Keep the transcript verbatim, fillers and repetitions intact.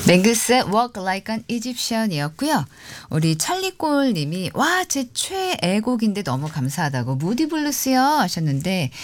맹그스의 Walk Like an Egyptian이었고요. 우리 찰리꼴님이 와 제 최애곡인데 너무 감사하다고 무디 블루스요 하셨는데